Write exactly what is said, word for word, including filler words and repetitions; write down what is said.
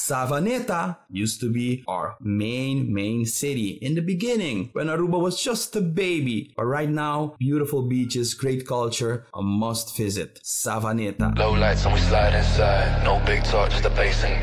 Savaneta used to be our main, main city in the beginning when Aruba was just a baby. But right now, beautiful beaches, great culture, a must visit. Savaneta. Low lights and we slide inside. No big talk, just a bass and